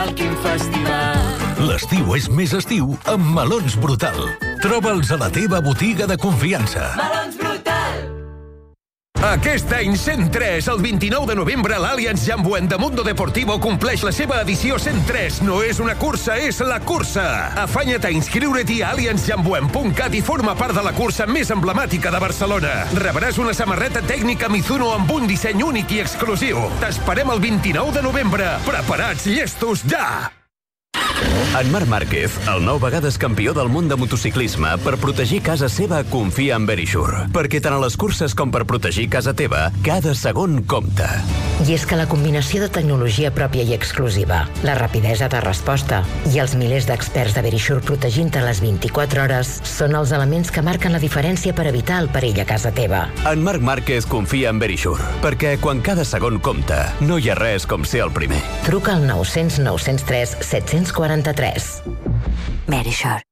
Quin festival. L'estiu és més estiu amb Melons Brutal. Troba'ls a la teva botiga de confiança. Melons Brutal. Aquest any 103, el 29 de novembre, l'Allianz Jambuent de Mundo Deportivo compleix la seva edició 103. No és una cursa, és la cursa. Afanya't a inscriure't a allianzjambuent.cat i forma part de la cursa més emblemàtica de Barcelona. Rebràs una samarreta tècnica Mizuno amb un disseny únic i exclusiu. T'esperem el 29 de novembre. Preparats, llestos, ja! En Marc Márquez, el 9 vegades campió del món de motociclisme, per protegir casa seva confia en Verisure. Perquè tant a les curses com per protegir casa teva, cada segon compta. I és que la combinació de tecnologia pròpia i exclusiva, la rapidesa de resposta i els milers d'experts de Verisure protegint-te les 24 hores són els elements que marquen la diferència per evitar el perill a casa teva. En Marc Márquez confia en Verisure, perquè quan cada segon compta, no hi ha res com ser el primer. Truca al 900 903 743. Verisure.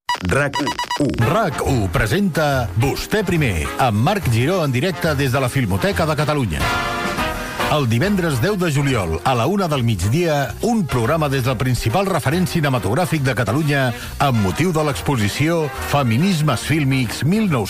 RAC1 presenta Vostè primer, amb Marc Giró en directe des de la Filmoteca de Catalunya. El divendres 10 de juliol, a la 1 del migdia, un programa des del principal referent cinematogràfic de Catalunya amb motiu de l'exposició Feminismes Fílmics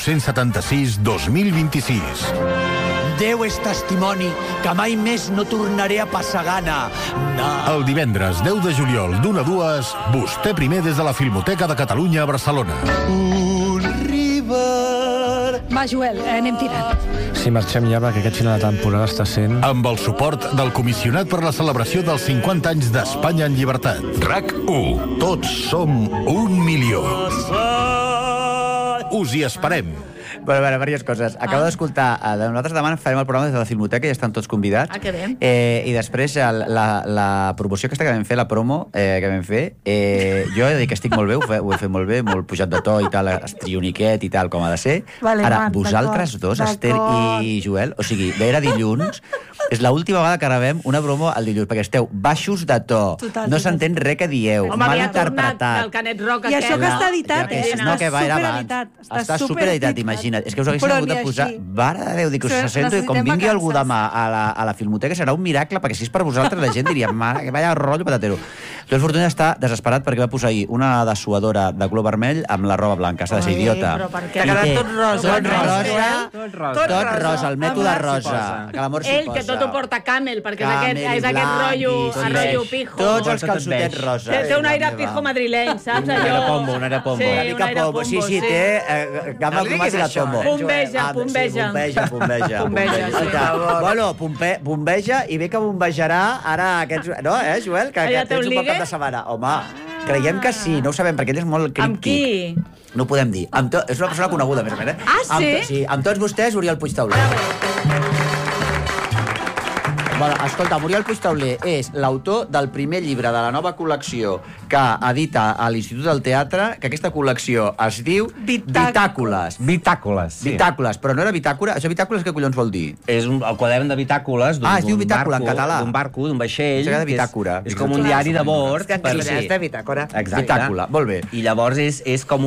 1976-2026. Déu és testimoni que mai més no tornaré a passar gana. No. El divendres 10 de juliol, d'1 a 2, Vostè primer des de la Filmoteca de Catalunya a Barcelona. Un river. Va, Joel, anem tirant. Sí, marxem ja perquè aquest final de temporada està sent... Amb el suport del comissionat per la celebració dels 50 anys d'Espanya en llibertat. RAC1. Tots som 1 milió. Us hi esperem. Bueno, diverses coses. Acabo d'escoltar, nosaltres demà farem el programa des de la Filmoteca i ja estan tots convidats. Que bé. I després la promoció aquesta que vam fer, la promo que vam fer, jo he de dir que estic molt bé, ho he fet molt bé, molt pujat de to i tal, estrioniquet i tal, com ha de ser. Vale, ara, vosaltres dos, Esther i Joel, o sigui, era dilluns, és l'última vegada que rebem una promo al dilluns, perquè esteu baixos de to, no s'entén res que dieu, mal interpretat. El Canet Rock i això que està editat, no, que va, era abans. Està supereditat, imagina't. És que us haguessin hagut de posar... Mare de Déu, dic, us sento, i com vingui algú demà a la Filmoteca serà un miracle, perquè si és per vosaltres la gent diria, mare, que vaya rotllo patatero. Joel Fortuny està desesperat perquè va posar ahir una dessuadora de color vermell amb la roba blanca, s'ha de ser idiota. T'ha quedat tot rosa. Tot rosa, el mètode rosa. Ell, que tot ho porta Camel, perquè és aquest rotllo pijo. Tots els calçotets rosa. Té un aire pijo madrileny, saps? Un aire pombo. Sí, té gamma cromàtica pombo. Bombeja. Bueno, bombeja i bé que bombejarà ara aquests... No, Joel? Que tens un bon cap de setmana. Home, creiem que sí, no ho sabem, perquè ell és molt críptic. Amb qui? No ho podem dir. És una persona coneguda, més o menys. Ah, sí? Sí, amb tots vostès, Oriol Puigtauler. Bueno, escolta, Oriol Puigtauler és l'autor del primer llibre de la nova col·lecció que edita a l'Institut del Teatre, que aquesta col·lecció es diu Bitàcoles. Bitàcoles, sí. Bitàcoles, però no era bitàcora? Això bitàcoles què collons vol dir? És el quadern de bitàcoles es diu bitàcola en català. D'un barco, d'un vaixell. De bitàcora. És com un diari de bord. És de bitàcora. Exacte. Bitàcola, molt bé. I llavors és com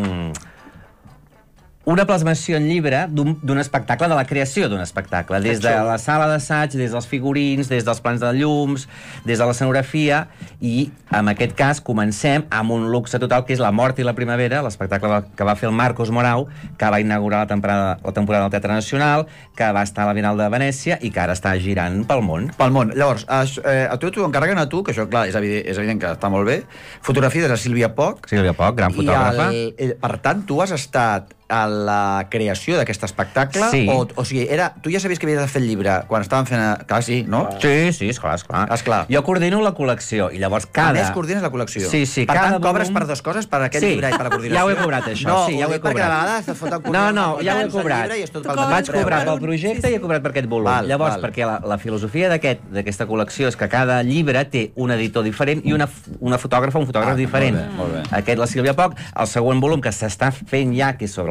una plasmació en llibre d'un espectacle, de la creació d'un espectacle, des de la sala d'assaig, des dels figurins, des dels plans de llums, des de l'escenografia, i en aquest cas comencem amb un luxe total que és La mort i la primavera, l'espectacle que va fer el Marcos Morau, que va inaugurar la temporada del Teatre Nacional, que va estar a la Bienal de Venècia i que ara està girant pel món. Llavors, a tu t'ho encarreguen a tu, que això, clar, és evident que està molt bé. Fotografia de la Sílvia Poch. Sílvia Poch, gran fotògrafa. Per tant, tu has estat a la creació d'aquest espectacle? Sí. O sigui, tu ja sabies que havies de fer el llibre quan estaven fent... Clar, sí, no? Sí, esclar. Jo coordino la col·lecció i llavors cada... A més, coordines la col·lecció? Sí. Per tant, cobres per dues coses, per aquest llibre i per la coordinació? Ja ho he cobrat, això. No, sí, ja ho he cobrat. Perquè a vegades se foten... No, ja ho he cobrat. Vaig cobrar pel projecte i he cobrat per aquest volum. Llavors, perquè la filosofia d'aquesta col·lecció és que cada llibre té un editor diferent i una fotògrafa, un fotògraf diferent. Molt bé. Aquest, la Sílvia Poch. El següent volum que s'està fent ja, que és sobre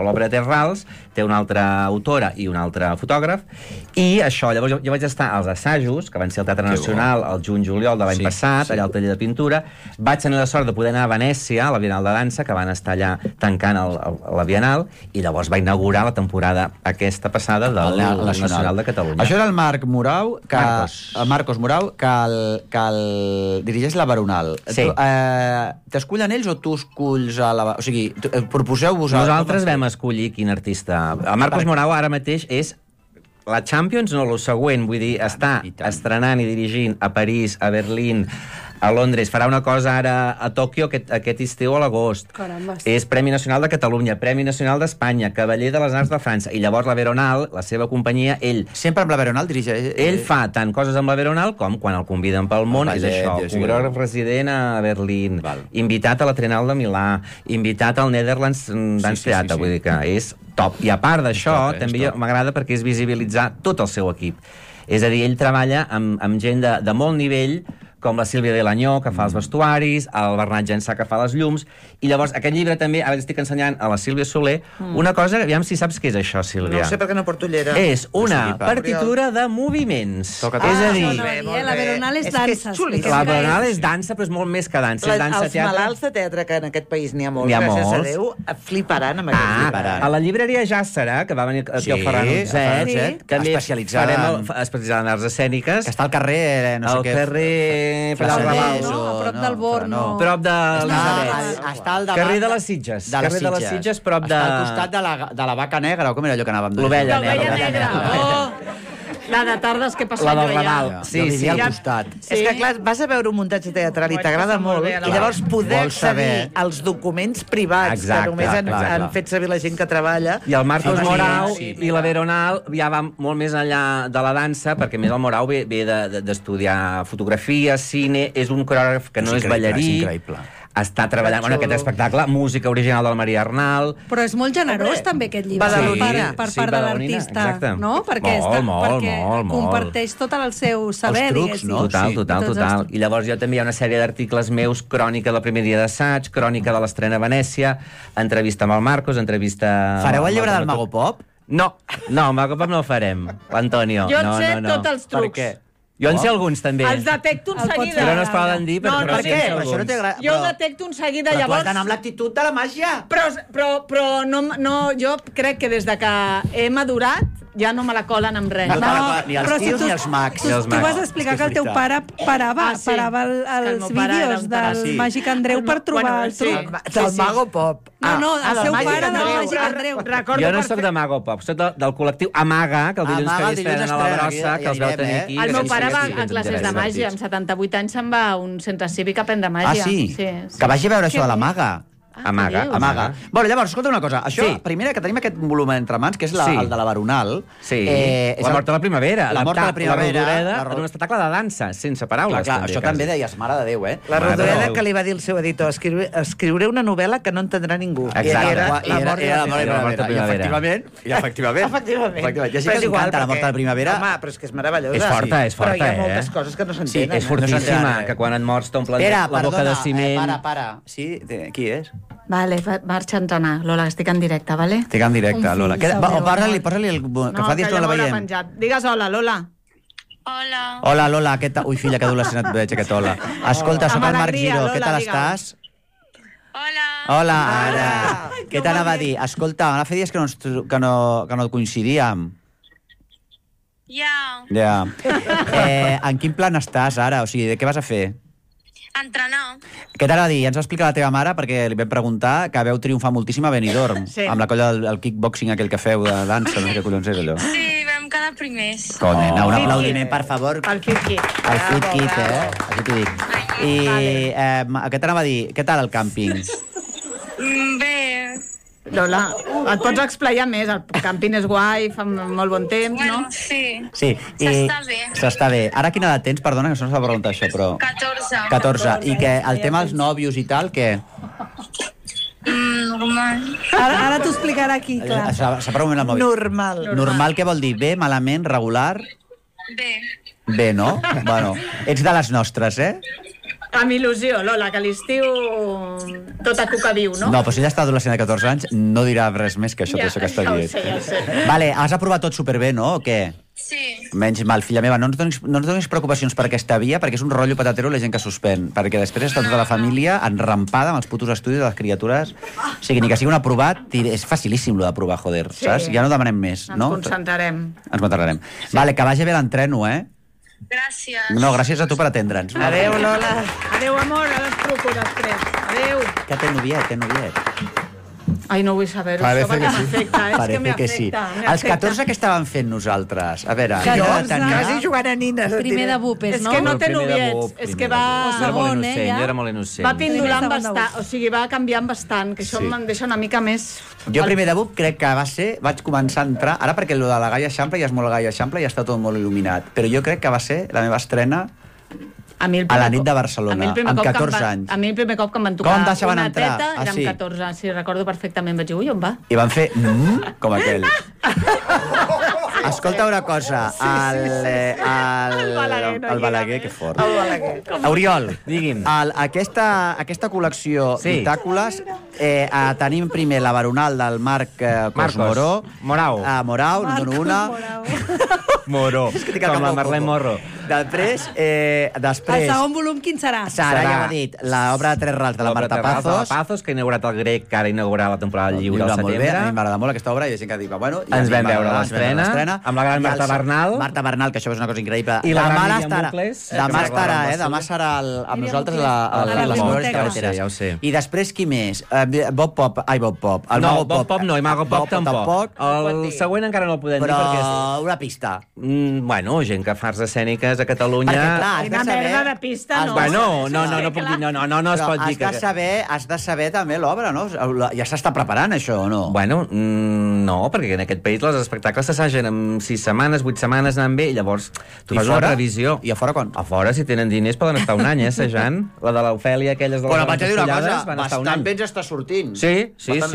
l'obra té rals, té una altra autora i un altre fotògraf, i això, llavors jo vaig estar als assajos, que van ser al Teatre Nacional el juny-juliol de l'any passat, allà al taller de pintura, vaig tenir la sort de poder anar a Venècia, a la Bienal de Dansa, que van estar allà tancant la Bienal, i llavors va inaugurar la temporada aquesta passada del Nacional de Catalunya. Això és el Marc Morau, Marcos Morau, que el dirigeix la Veronal. Sí. T'escullen ells o tu esculls a la... O sigui, proposeu-vos... Nosaltres vam escollir quin artista... El Marcos Morau ara mateix és la Champions, no, lo següent, vull dir, està estrenant i dirigint a París, a Berlín, a Londres, farà una cosa ara a Tòquio aquest estiu a l'agost. És Premi Nacional de Catalunya, Premi Nacional d'Espanya, Cavaller de les Arts de França, i llavors la Veronal, la seva companyia, ell... Sempre amb la Veronal dirigeix... Ell fa tant coses amb la Veronal com quan el conviden pel món, és això, coreògraf resident a Berlín, invitat a la Triennal de Milà, invitat al Netherlands Dance Theatre, vull dir que és top. I a part d'això, també m'agrada perquè és visibilitzar tot el seu equip. És a dir, ell treballa amb gent de molt nivell, com la Sílvia de l'Anyó, que fa els vestuaris, el Bernat Jansà, que fa les llums, i llavors aquest llibre també, ara estic ensenyant a la Sílvia Soler, una cosa, aviam si saps què és això, Sílvia. No sé perquè no porto ullera. És una partitura de moviments. És a dir... La Veronal és dansa. La Veronal és dansa, però és molt més que dansa. És dansa, Els teatre. malalts de teatre, que en aquest país n'hi ha molts, N'hi ha gràcies a molts. Déu, fliparan amb aquest. A la llibreria Jàssera, que va venir aquí al Ferran Utzet, també especialitzada en arts escèniques. Que està al carrer, no sé què... Al carrer... A prop del Born. Prop de l'Elisabet. Està al davant... Carrer de les Sitges. Carrer de les Sitges, prop de... Està al costat de la vaca negra, o com era allò que anàvem? L'ovella negra. La de tardes que passa la del jo allà. Raval. Sí, sí. Al costat. És que, clar, vas a veure un muntatge teatral i t'agrada molt, i llavors poder accedir als documents privats que només han fet servir la gent que treballa. I el Marcos Morau i la Veronal ja van molt més enllà de la dansa, perquè més el Morau ve d'estudiar fotografia, cine, és un coreògraf que no és ballarí, està treballant en aquest espectacle, música original del Maria Arnal... Però és molt generós també aquest llibre per part de l'artista, no? Perquè comparteix tot el seu saber, diguéssim. Total. I llavors jo també hi ha una sèrie d'articles meus, crònica del primer dia d'assaig, crònica de l'estrena a Venècia, entrevista amb el Marcos, entrevista... Fareu el llibre del Mago Pop? No, el Mago Pop no el farem, l'Antonio. Jo en sé tots els trucs. Per què? Jo en sé alguns, també. Els detecto un seguida. Però no es poden dir, No, però per què? Això no té gràcia. Jo ho detecto un seguida, Però tu llavors... has d'anar amb l'actitud de la màgia. Però no, jo crec que des de que he madurat ja no me la colen amb res. Ni els tios ni els mags. Tu vas explicar que el teu pare parava els vídeos del Màgic Andreu per trobar el truc. Del Mago Pop. No, el seu pare del Màgic Andreu. Jo no soc de Mago Pop, soc del col·lectiu Amaga, que el dilluns que estrenen a la brossa, que els veu tenir aquí. El meu pare va a classes de màgia, amb 78 anys se'n va a un centre cívic a aprendre màgia. Ah, sí? Que vagi a veure això de l'Amaga. Amaga. Bueno, llavors, escolta una cosa. Això, primera, que tenim aquest volum entre mans, que és el de la Veronal. Sí, La mort de la primavera. La mort de la primavera. En un espectacle de dansa, sense paraules. Clar, això també deies, mare de Déu, eh? La Rodoreda que li va dir el seu editor, escriuré una novel·la que no entendrà ningú. Exacte. La mort de la primavera. I efectivament. Ja sé que us encanta la mort de la primavera. Home, però és que és meravellosa. És forta, però hi ha moltes coses que no s'entenen. Sí, és fortíssima, que quan et mors t'omplen la boca de ciment. Para. Sí, qui és? Vale, marxa a entrenar. Lola, estic en directe, vale? Estic en directe, Lola. Posa-li el... Que fa dies que no la veiem. Digues hola, Lola. Hola, Lola. Hola, filla, que adolescent et veig, aquest hola. Escolta, soc el Marc Giró. Què tal estàs? Hola, ara. Què t'anava a dir? Escolta, ara fa dies que no coincidíem. Ja. En quin plan estàs ara? O sigui, què vas a fer? Entrenar. Què t'anava a dir? Ja ens va explicar la teva mare, perquè li vam preguntar que veu triomfar moltíssim a Benidorm, amb la colla del kickboxing aquell que feu de dansa, no sé què collons és allò. Sí, vam quedar primers. Nena, un aplaudiment, per favor. El Fit Kit. El Fit Kit, Aquí t'ho dic. I què t'anava a dir? Què tal el càmping? Bé. Lola, et pots explayar més. El càmping és guai, fa molt bon temps, no? Sí. S'està bé. S'està bé. Ara quina edat tens? Perdona, que no s'ha de preguntar això, però... 14. I que el tema dels nòvios i tal, què? Normal. Ara t'ho explicarà aquí, clar. Separa un moment el mòbil. Normal. Normal, què vol dir? Bé, malament, regular? Bé. Bé, no? Bueno, ets de les nostres, eh? Amb il·lusió, Lola, que l'estiu tota cuca viu, no? No, però si ella està adolescent de 14 anys, no dirà res més que això, això que està dient. Ja ho sé. Vale, has aprovat tot superbé, no, o què? Sí. Menys mal, filla meva, no ens donis preocupacions per aquesta via, perquè és un rotllo patatero la gent que suspèn, perquè després està tota la família enrampada amb els putos estudis de les criatures. O sigui, ni que sigui un aprovat, és facilíssim, lo d'aprovar, joder, saps? Ja no demanem més, no? Ens concentrarem. Ens concentrarem. Vale, que vagi bé l'entreno, Gràcies. No, gràcies a tu per atendre'ns. Adéu, Lola. Adéu, amor, ara ens truco després. Adéu. Que té noviet. Ai, no vull saber-ho. Parece Això que sí. m'afecta, Parece que sí. Els 14 que estàvem fent nosaltres? A veure, quasi jugant a nines. Primer de bupes, no? És que no té noviets. És que va... Segon, jo era molt innocent. Va pindulant bastant, o sigui, va canviant bastant, que això em deixa una mica més... Jo primer de bup crec que va ser... Vaig començar a entrar... Ara perquè lo de la Gaia Eixample ja és molt Gaia Eixample i ja està tot molt il·luminat. Però jo crec que va ser la meva estrena a la nit de Barcelona, amb 14 anys. A mi el primer cop que em van tocar una teta, era amb 14 anys. Sí, recordo perfectament. Vaig dir, ui, on va? I van fer com aquell. Escolta una cosa, el Balaguer, que fort. Oriol, digui'm. Aquesta col·lecció d'Itàcules, tenim primer la Baronal del Marc Cosmoró. Morau, en dono una. Moró, com la Marlene Morro. Després... El segon volum quin serà? Serà, ja m'ha dit, l'obra de 3 rals de la Marta Pazos. Que ha inaugurat el Grec, que ara inaugurarà la temporada lliure al setembre. A mi m'agrada molt aquesta obra i hi ha gent que diu, bueno... Ens vam veure l'estrena, amb la gran Marta Bernal. Marta Bernal, que això és una cosa increïble. I la gran Míriam Bucles. Demà estarà amb nosaltres a les Memòries Carreteres. Ja ho sé. I després qui més? Bob Pop. No, Bob Pop no, i Mago Pop tampoc. El següent encara no el podem dir perquè és... Però una pista. Bueno, gent que fa arts escèniques a Catalunya... Una merda de pista, no? Bueno, no puc dir, no es pot dir que... Has de saber també l'obra, no? Ja s'està preparant, això, o no? Bueno, no, perquè en aquest país els espectacles s'assagen en 6 setmanes, 8 setmanes anant bé, i llavors tu fas una previsió. I a fora quan? A fora, si tenen diners, poden estar un any, assajant. La de l'Ofèlia, aquelles de les vaig dir una cosa, van estar un any. Bastant bé ens està sortint. Sí,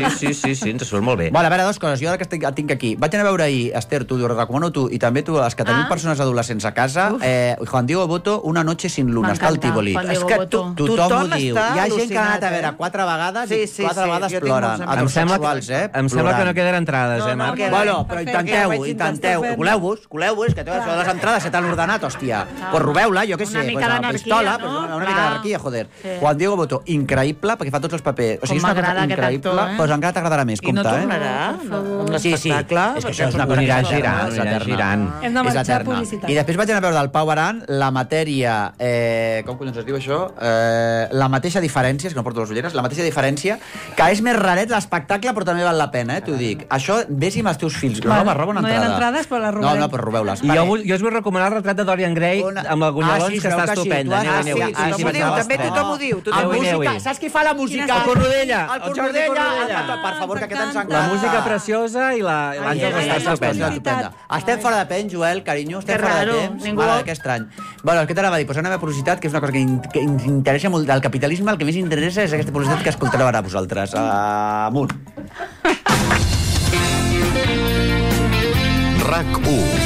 ens surt molt bé. Bueno, a veure, dues coses. Jo ara que tinc aquí. Vaig anar a veure ahir, Esther, t'ho recomano tu, i també tu, els que teniu persones adolescents a casa, Juan Diego Boto, Una noche sin luna, està al Tívoli. És que tothom ho diu. Hi ha gent que ha anat a veure 4 vegades i 4 vegades ploren. Em sembla que no queden entrades, Marc? Bueno, però intenteu. Coleu-vos, que les entrades se t'han ordenat, hòstia. Pues robeu-la, jo què sé. Una mica d'anarquia, no? Una mica d'anarquia, joder. Juan Diego Boto, increïble, perquè fa tots els papers. O sigui, és una cosa increïble, però encara t'agradarà més, compte, I no tornarà amb l'espectacle? És que això és una cosa que anirà girant. Hem de marxar publicitat. I després vaig anar a veure del Pau Aran la matèria... com collons es diu això? La mateixa diferència, és que no porto les ulleres, la mateixa diferència, que és més raret l'espectacle, però també val la pena, t'ho dic. Això, vés-hi amb els teus fills. No hi ha entrades, però les robarem. No, però robeu-les. Jo us vull recomanar el retrat de Dorian Gray amb el Gunyalons, que està estupenda. També tothom ho diu. Saps qui fa la música? El Cornudella. Per favor, que aquest ens encanta. La música preciosa i l'Àngel està estupenda. Estem fora de temps, Joel, carinyo. Estem fora de temps. Que estrany. Bueno, què t'anava a dir? Pues una meva publicitat, que és una cosa que ens interessa molt del capitalisme, el que més interessa és aquesta publicitat que escoltareu ara vosaltres. Amunt. RAC1.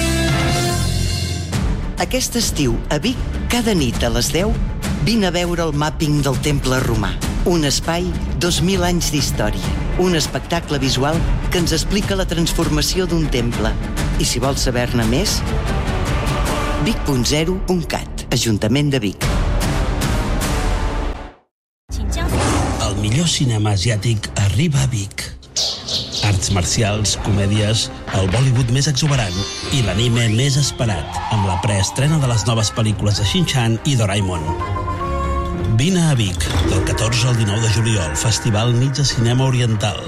Aquest estiu, a Vic, cada nit a les 10, vine a veure el màpping del Temple Romà. Un espai, 2.000 anys d'història. Un espectacle visual que ens explica la transformació d'un temple. I si vols saber-ne més, vic.0.cat, Ajuntament de Vic. El millor cinema asiàtic arriba a Vic. Arts marcials, comèdies, el Bollywood més exuberant i l'anime més esperat, amb la preestrena de les noves pel·lícules de Shin-Chan i Doraemon. Vine a Vic, del 14 al 19 de juliol, Festival Nits de Cinema Oriental.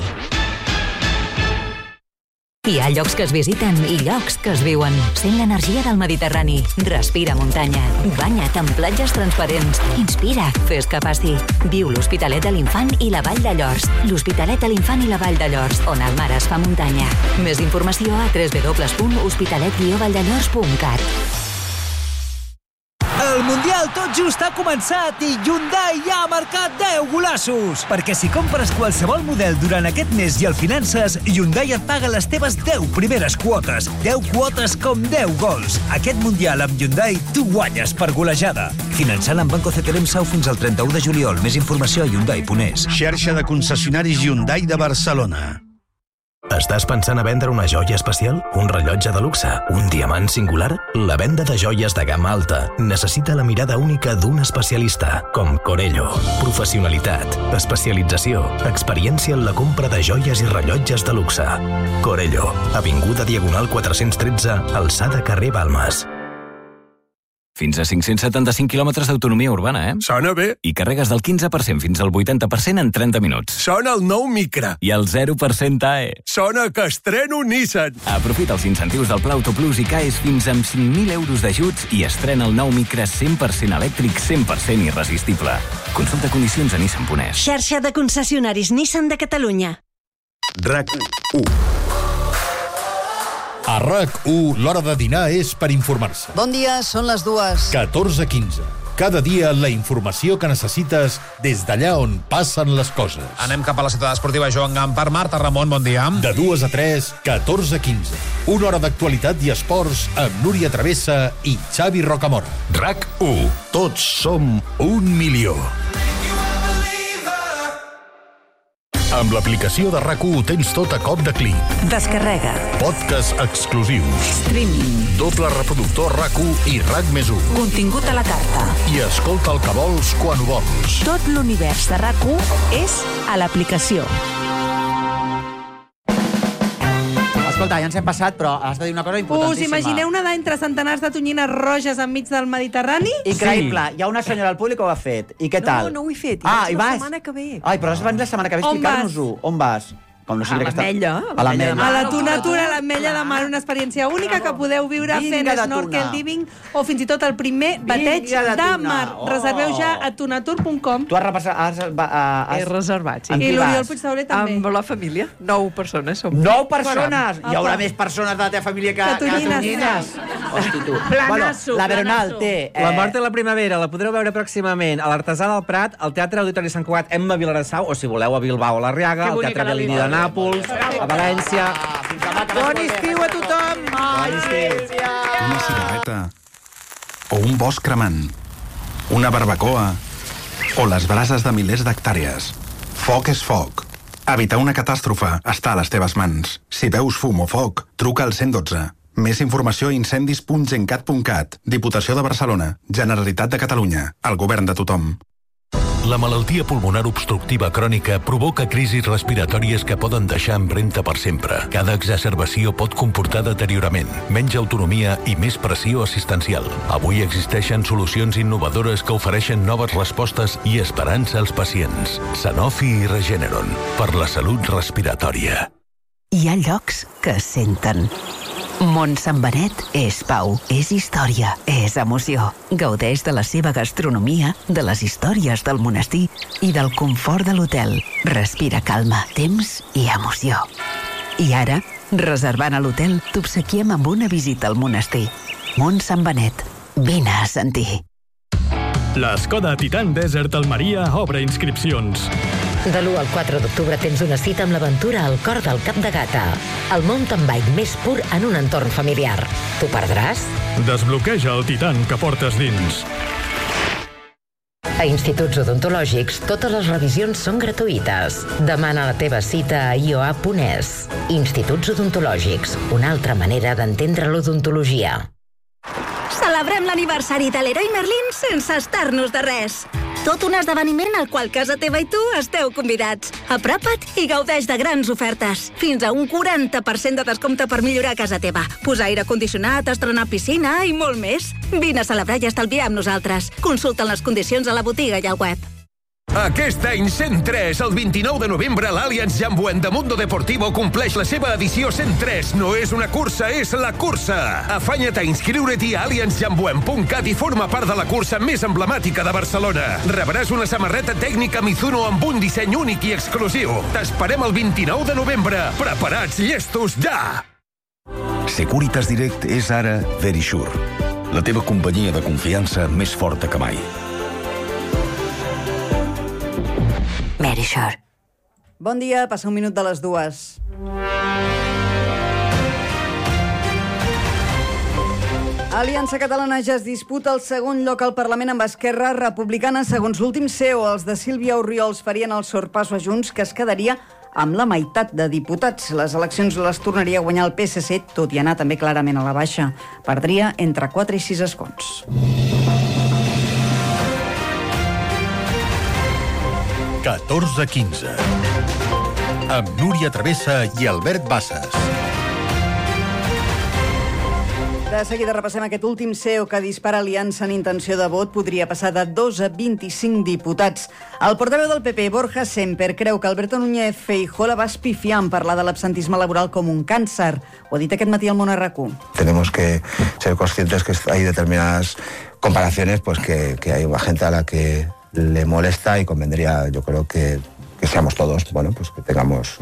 Hi ha llocs que es visiten i llocs que es viuen. Sent l'energia del Mediterrani. Respira muntanya. Banya't en platges transparents. Inspira. Fes que passi. Viu l'Hospitalet de l'Infant i la Vall de Llors. L'Hospitalet de l'Infant i la Vall de Llors, on el mar es fa muntanya. Més informació a www.hospitalet-valldellors.cat. El Mundial tot just ha començat i Hyundai ja ha marcat 10 golassos. Perquè si compres qualsevol model durant aquest mes i el finances, Hyundai et paga les teves 10 primeres quotes. 10 quotes com 10 gols. Aquest Mundial amb Hyundai tu guanyes per golejada. Finançant amb Banco CTLM Sau fins al 31 de juliol. Més informació a Hyundai.es. Xarxa de concessionaris Hyundai de Barcelona. Estàs pensant a vendre una joia especial? Un rellotge de luxe? Un diamant singular? La venda de joies de gamma alta necessita la mirada única d'un especialista, com Corello. Professionalitat, especialització, experiència en la compra de joies i rellotges de luxe. Corello, avinguda Diagonal 413, alçada carrer Balmes. Fins a 575 quilòmetres d'autonomia urbana, Sona bé. I carregues del 15% fins al 80% en 30 minuts. Sona el nou Micra. I el 0% AE. Sona que estreno Nissan. Aprofita els incentius del Pla Auto Plus i caes fins amb 5.000 euros d'ajuts i estrena el nou Micra 100% elèctric, 100% irresistible. Consulta condicions a Nissan.es. Xarxa de concessionaris Nissan de Catalunya. RAC1. A RAC1, l'hora de dinar és per informar-se. Bon dia, són les 2. 14:15. Cada dia la informació que necessites des d'allà on passen les coses. Anem cap a la ciutat esportiva Joan Gampar. Marta Ramon, bon dia. De 2 a 3, 14:15. Una hora d'actualitat i esports amb Núria Travessa i Xavi Rocamora. RAC1. Tots som 1 milió. Amb l'aplicació de RAC1 ho tens tot a cop de clic. Descarrega. Podcast exclusius. Streaming. Doble reproductor RAC1 i RAC+1. Contingut a la carta. I escolta el que vols quan ho vols. Tot l'univers de RAC1 és a l'aplicació. Escolta, ja ens hem passat, però has de dir una cosa importantíssima. Us imagineu nedar entre centenars de tonyines roges enmig del Mediterrani? Increïble. Hi ha una senyora al públic que ho ha fet. I què tal? No ho he fet. I la vas? setmana que ve. Ai, però has venit la setmana que ve a explicar-nos-ho. On vas? Com no sigui a l'Ametlla. A l'Ametlla. A la Tunatura, a l'Ametlla de Mar, una experiència única que podeu viure fent snorkel, diving o fins i tot el primer bateig de mar. Reserveu ja a tunatur.com. Tu has repassat... He reservat, sí. I l'Oriol Puigdauler també. Amb la família. 9 persones som. 9 persones? Hi haurà més persones de la teva família que tonyines. Hosti, tu. Planasso. La Veronal té... La Mort i la Primavera la podreu veure pròximament a l'Artesà del Prat, al Teatre Auditori Sant Cugat, Emma Vilaressau, o si voleu a Bilbao o la Riaga, al Teatre Bellini de Nàpols, a València. Bon estiu a tothom! Bon estiu! Una cigarreta, o un bosc cremant, una barbacoa, o les brases de milers d'hectàrees. Foc és foc. Evitar una catàstrofe està a les teves mans. Si veus fum o foc, truca al 112. Més informació a incendis.gencat.cat. Diputació de Barcelona. Generalitat de Catalunya. El govern de tothom. La malaltia pulmonar obstructiva crònica provoca crisis respiratòries que poden deixar empremta per sempre. Cada exacerbació pot comportar deteriorament, menys autonomia i més pressió assistencial. Avui existeixen solucions innovadores que ofereixen noves respostes i esperança als pacients. Sanofi i Regeneron, per la salut respiratòria. Hi ha llocs que es senten. Mont Sant Benet és pau, és història, és emoció. Gaudeix de la seva gastronomia, de les històries del monestir i del confort de l'hotel. Respira calma, temps i emoció. I ara, reservant a l'hotel, t'obsequiem amb una visita al monestir. Mont Sant Benet. Vine a sentir. La Skoda Titan Desert Almeria obre inscripcions. De l'1 al 4 d'octubre tens una cita amb l'aventura al cor del Cap de Gata. El mountain bike més pur en un entorn familiar. T'ho perdràs? Desbloqueja el Titan que portes dins. A Instituts Odontològics, totes les revisions són gratuïtes. Demana la teva cita a ioa.es. Instituts Odontològics, una altra manera d'entendre l'odontologia. Celebrem l'aniversari de l'Heroi Merlin sense estar-nos de res. Tot un esdeveniment al qual casa teva i tu esteu convidats. Apropa't i gaudeix de grans ofertes. Fins a un 40% de descompte per millorar casa teva. Posar aire condicionat, estrenar piscina i molt més. Vine a celebrar i estalviar amb nosaltres. Consulta les condicions a la botiga i al web. Aquest any 103, el 29 de novembre, l'Allianz Jambuend de Mundo Deportivo compleix la seva edició 103. No és una cursa, és la cursa. Afanya't a inscriure-t'hi a allianzjambuend.cat i forma part de la cursa més emblemàtica de Barcelona. Rebràs una samarreta tècnica Mizuno amb un disseny únic i exclusiu. T'esperem el 29 de novembre. Preparats, llestos, ja! Securitas Direct és ara Verisure. la teva companyia de confiança més forta que mai. Medisure. Bon dia, passa un minut de les 2. Aliança Catalana ja es disputa el segon lloc al Parlament amb Esquerra Republicana. Segons l'últim CEO, els de Sílvia Orriols farien el sorpasso a Junts, que es quedaria amb la meitat de diputats. Les eleccions les tornaria a guanyar el PSC, tot i anar també clarament a la baixa. Perdria entre 4 i 6 escons. (14:15) amb Núria Travessa i Albert Bassas. De seguida repassem aquest últim CEO que dispara Aliança en intenció de vot. Podria passar de 2 a 25 diputats. El portaveu del PP, Borja Semper, creu que Alberto Núñez Feijóo la va espifiar en parlar de l'absentisme laboral com un càncer. Ho ha dit aquest matí al Món RQ. Tenemos que ser conscientes que hay determinadas comparaciones pues que hay gente a la que le molesta y convendría, yo creo que seamos todos, bueno, pues que tengamos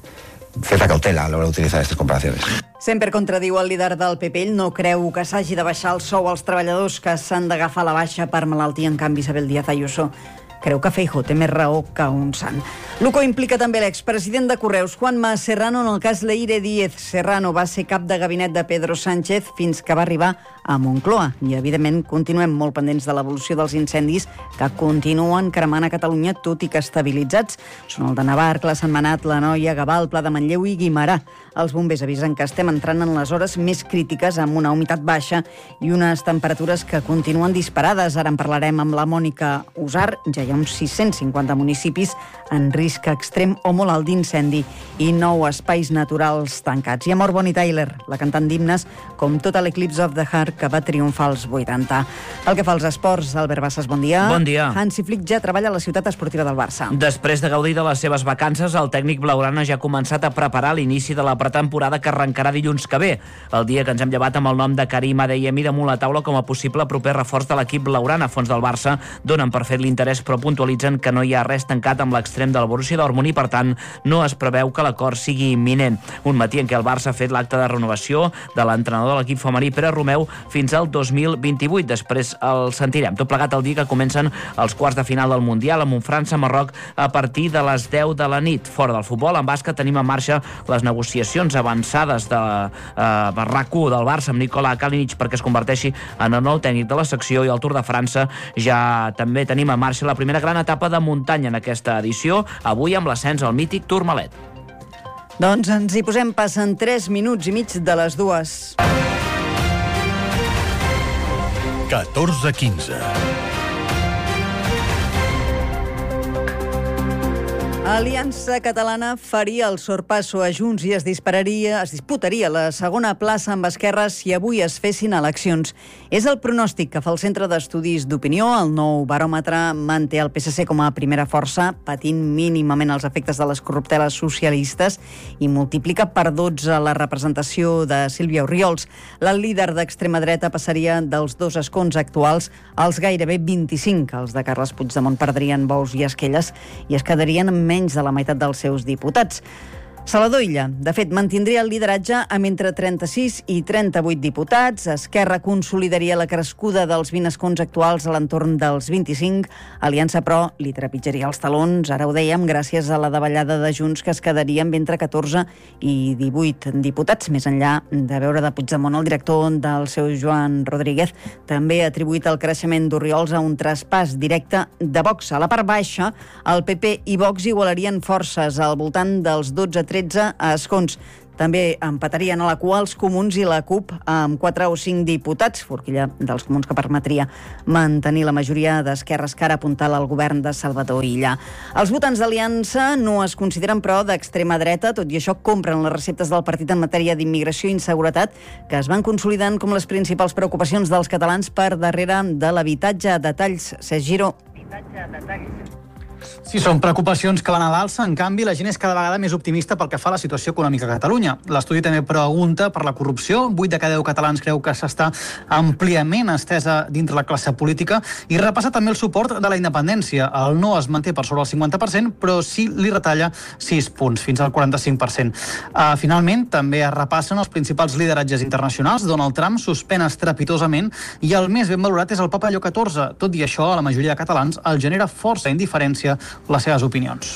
cierta cautela a l'hora d'utilitzar aquestes comparacions. Semper contradiu el líder del PP. Ell no creu que s'hagi de baixar el sou als treballadors que s'han d'agafar la baixa per malaltia. En canvi, Isabel Díaz Ayuso creu que Feijóo té més raó que un sant. L'UCO implica també l'expresident de Correus, Juanma Serrano, en el cas Leire Díez. Serrano va ser cap de gabinet de Pedro Sánchez fins que va arribar a Moncloa. I, evidentment, continuem molt pendents de l'evolució dels incendis que continuen cremant a Catalunya, tot i que estabilitzats. Són el de Navarcles, Sentmenat, la Noia, Gavà, el Pla de Manlleu i Guimerà. Els bombers avisen que estem entrant en les hores més crítiques amb una humitat baixa i unes temperatures que continuen disparades. Ara en parlarem amb la Mònica Usar. Ja hi ha uns 650 municipis en risc extrem o molt alt d'incendi i 9 espais naturals tancats. I Amor Bonnie Tyler, la cantant d'himnes, com tota l'Eclipse of the Heart, que va triomfar als 80. Pel que fa als esports, Albert Bassas, bon dia. Bon dia. Hansi Flick ja treballa a la ciutat esportiva del Barça. Després de gaudir de les seves vacances, el tècnic blaugrana ja ha començat a preparar l'inici de la pretemporada que arrencarà dilluns que ve, el dia que ens hem llevat amb el nom de Karim Adeyemi damunt la taula com a possible proper reforç de l'equip blaugrana. Fons del Barça donen per fet l'interès, però puntualitzen que no hi ha res tancat amb l'extrem del Borussia Dortmund i, per tant, no es preveu que l'acord sigui imminent. Un matí en què el Barça ha fet l'acte de renovació de l'entrenador de l'equip femení, Pere Romeu, fins al 2028. Després el sentirem. Tot plegat el dia que comencen els quarts de final del Mundial amb un França-Marroc a partir de les 10 de la nit. Fora del futbol, en bàsquet tenim en marxa les negociacions avançades de RAC1 del Barça amb Nikola Kalinic perquè es converteixi en el nou tècnic de la secció, i al Tour de França ja també tenim en marxa la primera gran etapa de muntanya en aquesta edició, avui amb l'ascens al mític Tourmalet. Doncs ens hi posem, passen 3 minuts i mig de les 2. 14:15. Aliança Catalana faria el sorpasso a Junts i es disputaria la segona plaça amb Esquerra si avui es fessin eleccions. És el pronòstic que fa el Centre d'Estudis d'Opinió. El nou baròmetre manté el PSC com a primera força, patint mínimament els efectes de les corrupteles socialistes, i multiplica per 12 la representació de Sílvia Orriols. La líder d'extrema dreta passaria dels 2 escons actuals als gairebé 25. Els de Carles Puigdemont perdrien Bous i Esquelles i es quedarien amb menys de la meitat dels seus diputats. Salvador Illa, de fet, mantindria el lideratge amb entre 36 i 38 diputats. Esquerra consolidaria la crescuda dels 20 escons actuals a l'entorn dels 25. Aliança, però, li trepitjaria els talons, ara ho dèiem, gràcies a la davallada de Junts, que es quedaria amb entre 14 i 18 diputats. Més enllà de veure de Puigdemont, el director del seu Joan Rodríguez també ha atribuït el creixement d'Orriols a un traspàs directe de Vox. A la part baixa, el PP i Vox igualarien forces al voltant dels 12-13 escons. També empatarien a la cua els Comuns i la CUP amb 4 o 5 diputats, forquilla dels Comuns que permetria mantenir la majoria d'esquerres que ara apuntala al govern de Salvador Illa. Els votants d'Aliança no es consideren, però, d'extrema dreta. Tot i això, compren les receptes del partit en matèria d'immigració i inseguretat, que es van consolidant com les principals preocupacions dels catalans per darrere de l'habitatge. Detalls, Cesc Giró. Sí, són preocupacions que van a l'alça. En canvi, la gent és cada vegada més optimista pel que fa a la situació econòmica a Catalunya. L'estudi també pregunta per la corrupció. 8 de cada 10 catalans creu que s'està àmpliament estesa dintre la classe política i repassa també el suport de la independència. El no es manté per sobre el 50%, però sí li retalla 6 punts, fins al 45%. Finalment, també es repassen els principals lideratges internacionals. Donald Trump suspèn estrepitosament i el més ben valorat és el Papa Lleó XIV. Tot i això, a la majoria de catalans el genera força indiferència les seves opinions.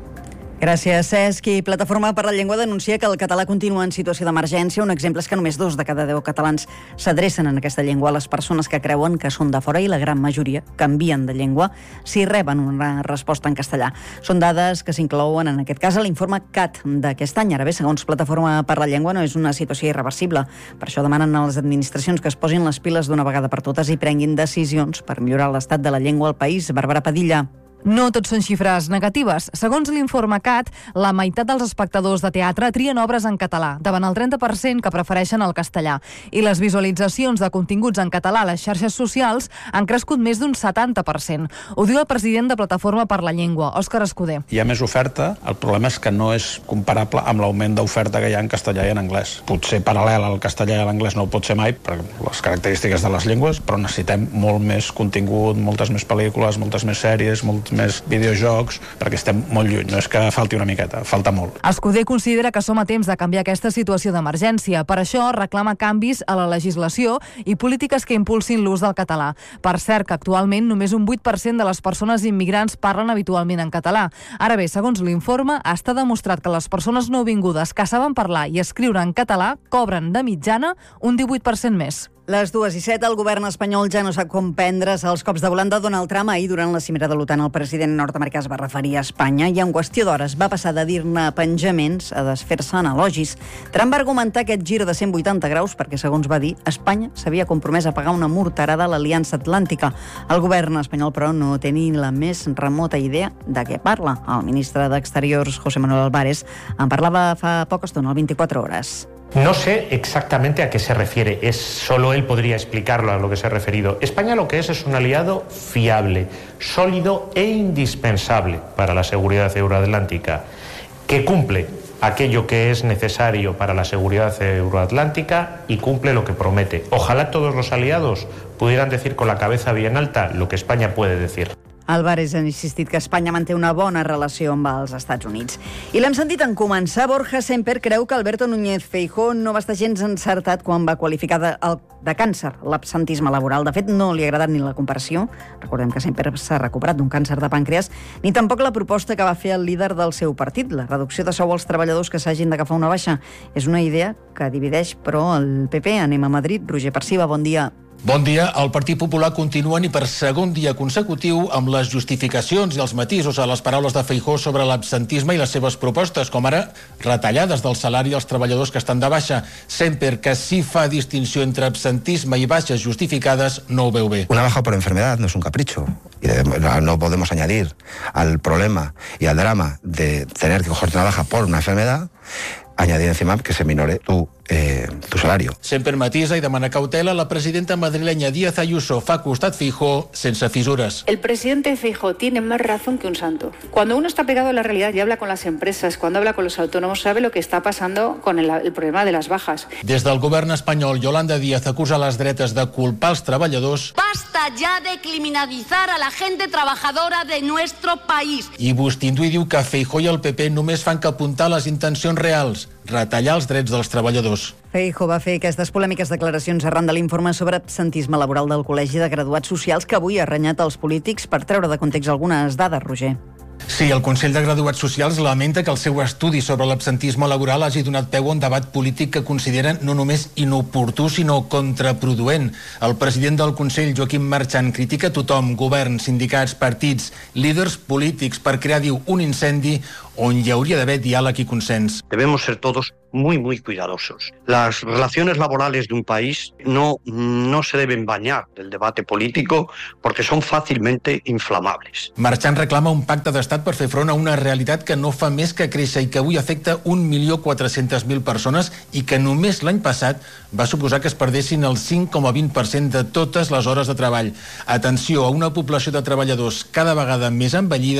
Gràcies, Cesc. I Plataforma per la Llengua denuncia que el català continua en situació d'emergència. Un exemple és que només 2 de cada 10 catalans s'adrecen en aquesta llengua a les persones que creuen que són de fora i la gran majoria canvien de llengua si reben una resposta en castellà. Són dades que s'inclouen en aquest cas a l'informe CAT d'aquest any. Ara bé, segons Plataforma per la Llengua, no és una situació irreversible. Per això demanen a les administracions que es posin les piles d'una vegada per totes i prenguin decisions per millorar l'estat de la llengua al país. Bàrbara Padilla. No tot són xifres negatives. Segons l'informe CAT, la meitat dels espectadors de teatre trien obres en català, davant el 30% que prefereixen el castellà. I les visualitzacions de continguts en català a les xarxes socials han crescut més d'un 70%. Ho diu el president de Plataforma per la Llengua, Òscar Escudé. Hi ha més oferta, el problema és que no és comparable amb l'augment d'oferta que hi ha en castellà i en anglès. Potser paral·lel al castellà i a l'anglès no ho pot ser mai, per les característiques de les llengües, però necessitem molt més contingut, moltes més pel·lícules, moltes més sèries, més videojocs, perquè estem molt lluny. No és que falti una miqueta, falta molt. Escudé considera que som a temps de canviar aquesta situació d'emergència. Per això reclama canvis a la legislació i polítiques que impulsin l'ús del català. Per cert, que actualment només un 8% de les persones immigrants parlen habitualment en català. Ara bé, segons l'informe, està demostrat que les persones nouvingudes que saben parlar i escriure en català cobren de mitjana un 18% més. Les 2:07, el govern espanyol ja no sap com prendre's els cops de volant de Donald Trump. Ahir, durant la cimera de l'OTAN, el president nord-americà es va referir a Espanya i en qüestió d'hores va passar de dir-ne penjaments a desfer-se en elogis. Trump va argumentar aquest gir de 180 graus perquè, segons va dir, Espanya s'havia compromès a pagar una morterada a l'Aliança Atlàntica. El govern espanyol, però, no té ni la més remota idea de què parla. El ministre d'Exteriors, José Manuel Álvarez, en parlava fa poca estona, al 24 hores. No sé exactamente a qué se refiere, solo él podría explicarlo a lo que se ha referido. España lo que es un aliado fiable, sólido e indispensable para la seguridad euroatlántica, que cumple aquello que es necesario para la seguridad euroatlántica y cumple lo que promete. Ojalá todos los aliados pudieran decir con la cabeza bien alta lo que España puede decir. Álvarez ha insistit que Espanya manté una bona relació amb els Estats Units. I l'hem sentit en començar. Borja Semper creu que Alberto Núñez Feijóo no va estar gens encertat quan va qualificar de càncer l'absentisme laboral. De fet, no li ha agradat ni la comparació. Recordem que Semper s'ha recuperat d'un càncer de pàncreas, ni tampoc la proposta que va fer el líder del seu partit, la reducció de sou als treballadors que s'hagin d'agafar una baixa. És una idea que divideix, però, el PP. Anem a Madrid. Roger Perciba, bon dia. Bon dia. El Partit Popular continua i per segon dia consecutiu amb les justificacions i els matisos a les paraules de Feijóo sobre l'absentisme i les seves propostes, com ara retallades del salari als treballadors que estan de baixa. Semper, que sí fa distinció entre absentisme i baixes justificades, no ho veu bé. Una baja por enfermedad no es un capricho. Y no podemos añadir al problema y al drama de tener que coger una baja por una enfermedad, añadir encima que se minore tu salario. Semper matisa y demana cautela. La presidenta madrileña Díaz Ayuso fa costat Feijóo sense fisuras. El presidente Feijóo tiene más razón que un santo. Cuando uno está pegado a la realidad y habla con las empresas, cuando habla con los autónomos, sabe lo que está pasando con el problema de las bajas. Des del govern espanyol, Yolanda Díaz acusa les dretes de culpar els treballadors. Basta ya de criminalizar a la gente trabajadora de nuestro país. I Bustinduí diu que Feijóo i el PP només fan que apuntar les intencions reals, retallar els drets dels treballadors. Feijóo va fer aquestes polèmiques declaracions arran de l'informe sobre absentisme laboral del Col·legi de Graduats Socials que avui ha renyat els polítics per treure de context algunes dades, Roger. Sí, el Consell de Graduats Socials lamenta que el seu estudi sobre l'absentisme laboral hagi donat peu a un debat polític que consideren no només inoportú, sinó contraproduent. El president del Consell, Joaquim Marchant, critica tothom, govern, sindicats, partits, líders polítics, per crear, diu, un incendi on hi hauria d'haver diàleg i consens. Debemos ser todos muy cuidadosos. Las relaciones laborales de un país no se deben bañar del debate político porque son fácilmente inflamables. Marchant reclama un pacte d'estat per fer front a una realitat que no fa més que créixer i que avui afecta 1.400.000 persones i que només l'any passat va suposar que es perdessin el 5,20% de totes les hores de treball. Atenció, a una població de treballadors cada vegada més envellida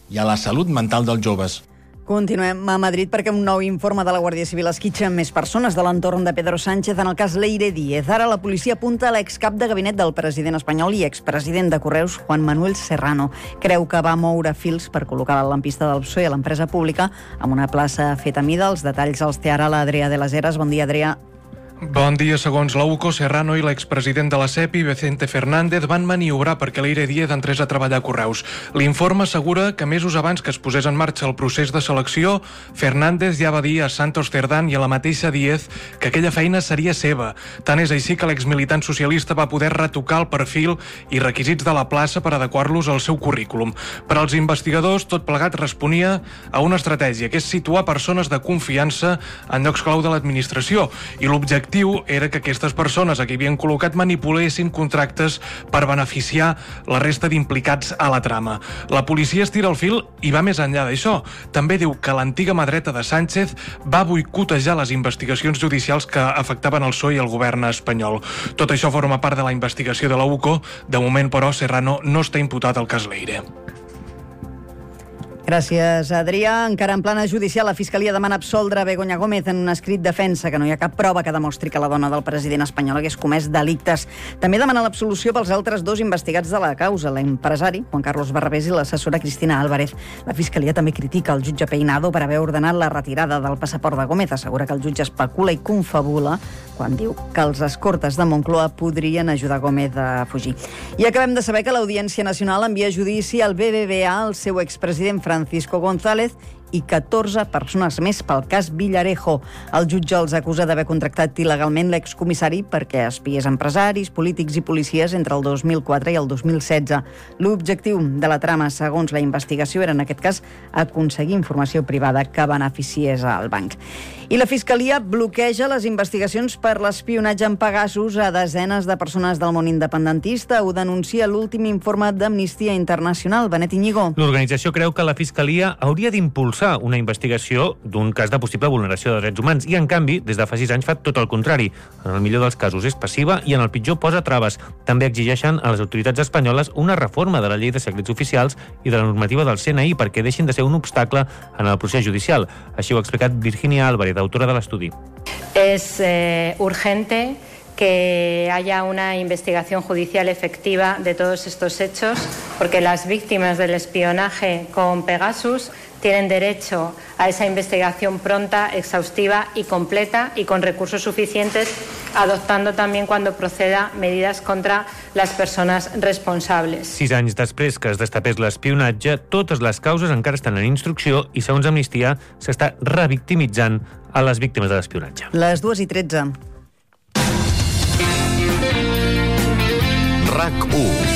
i a la salut mental dels joves. Continuem a Madrid perquè un nou informe de la Guàrdia Civil esquitxa més persones de l'entorn de Pedro Sánchez en el cas Leire Díez. Ara la policia apunta a l'excap de gabinet del president espanyol i expresident de Correus, Juan Manuel Serrano. Creu que va moure fils per col·locar la lampista del PSOE a l'empresa pública amb una plaça feta a mida. Els detalls els té ara l'Adrià de les Heres. Bon dia, Adrià. Bon dia. Segons la UCO, Serrano i l'expresident de la CEPI, Vicente Fernández, van maniobrar perquè Leire Díez entrés a treballar a Correus. L'informe assegura que mesos abans que es posés en marxa el procés de selecció, Fernández ja va dir a Santos Cerdán i a la mateixa Díez que aquella feina seria seva. Tant és així que l'exmilitant socialista va poder retocar el perfil i requisits de la plaça per adequar-los al seu currículum. Per als investigadors, tot plegat responia a una estratègia, que és situar persones de confiança en llocs clau de l'administració, i l'objectiu era que aquestes persones a qui havien col·locat manipulessin contractes per beneficiar la resta d'implicats a la trama. La policia estira el fil i va més enllà d'això. També diu que l'antiga mà dreta de Sánchez va boicotejar les investigacions judicials que afectaven el PSOE i el govern espanyol. Tot això forma part de la investigació de la UCO. De moment, però, Serrano no està imputat al cas Leire. Gràcies, Adrià. Encara en plana judicial, la Fiscalia demana absoldre Begoña Gómez en un escrit defensa que no hi ha cap prova que demostri que la dona del president espanyol hagués comès delictes. També demana l'absolució pels altres dos investigats de la causa, l'empresari Juan Carlos Barrabés i l'assessora Cristina Álvarez. La Fiscalia també critica el jutge Peinado per haver ordenat la retirada del passaport de Gómez. Assegura que el jutge especula i confabula quan diu que els escortes de Moncloa podrien ajudar Gómez a fugir. I acabem de saber que l'Audiència Nacional envia a judici al BBVA, el seu expresident Francisco González i 14 persones més pel cas Villarejo. El jutge els acusa d'haver contractat il·legalment l'excomissari perquè espiés empresaris, polítics i policies entre el 2004 i el 2016. L'objectiu de la trama, segons la investigació, era en aquest cas aconseguir informació privada que beneficiés al banc. I la Fiscalia bloqueja les investigacions per l'espionatge en Pegasus a desenes de persones del món independentista. Ho denuncia l'últim informe d'Amnistia Internacional. Benet Iñigo. L'organització creu que la Fiscalia hauria d'impulsar una investigació d'un cas de possible vulneració de drets humans i, en canvi, des de fa 6 anys fa tot el contrari. En el millor dels casos és passiva i en el pitjor posa traves. També exigeixen a les autoritats espanyoles una reforma de la llei de secrets oficials i de la normativa del CNI perquè deixin de ser un obstacle en el procés judicial. Així ho ha explicat Virginia Álvarez, autora de l'estudi. Es urgente que haya una investigación judicial efectiva de todos estos hechos, porque las víctimas del espionaje con Pegasus tienen derecho a esa investigación pronta, exhaustiva y completa y con recursos suficientes, adoptando también cuando proceda medidas contra las personas responsables. 6 anys després que es destapés l'espionatge, totes les causes encara estan en instrucció i, segons Amnistia, s'està revictimitzant a les víctimes de l'espionatge. Les 2:13. RAC1.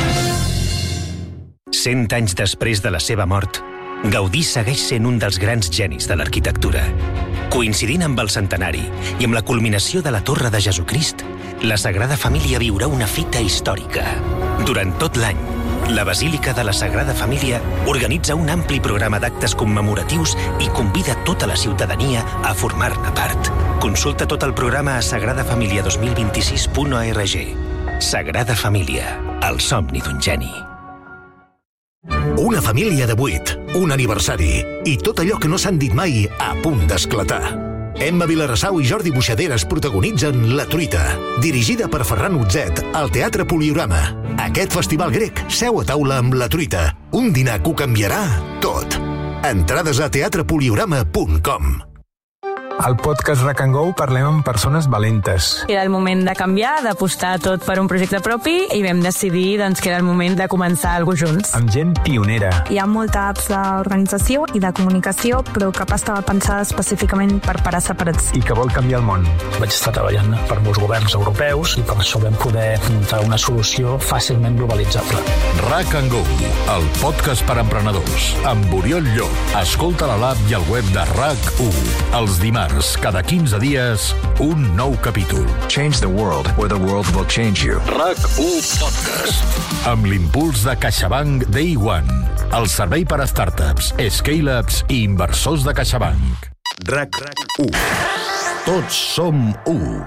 100 anys després de la seva mort, Gaudí segueix sent un dels grans genis de l'arquitectura. Coincidint amb el centenari i amb la culminació de la Torre de Jesucrist, la Sagrada Família viurà una fita històrica. Durant tot l'any, la Basílica de la Sagrada Família organitza un ampli programa d'actes commemoratius i convida tota la ciutadania a formar-ne part. Consulta tot el programa a sagradafamilia2026.org. Sagrada Família, el somni d'un geni. Una família de 8, un aniversari i tot allò que no s'han dit mai a punt d'esclatar. Emma Vilarassau i Jordi Buixaderes protagonitzen La Truita, dirigida per Ferran Utzet al Teatre Poliorama. Aquest festival grec seu a taula amb La Truita, un dinar que ho canviarà tot. Entrades a teatrepoliorama.com. Al podcast RAC & Go parlem amb persones valentes. Era el moment de canviar, d'apostar tot per un projecte propi i vam decidir que era el moment de començar alguna cosa junts. Amb gent pionera. Hi ha molta apps d'organització i de comunicació, però cap estava pensada específicament per parar separats. I que vol canviar el món. Vaig estar treballant per molts governs europeus i per això vam poder muntar una solució fàcilment globalitzable. RAC & Go, el podcast per emprenedors. Amb Oriol Llop. Escolta a l'AP i al web de RAC1. Els dimarts, cada 15 dies, un nou capítol. Change the world, or the world will change you. RAC1 Podcast. Amb l'impuls de CaixaBank Day One. El servei per a startups, scale-ups i inversors de CaixaBank. RAC1. Tots som u.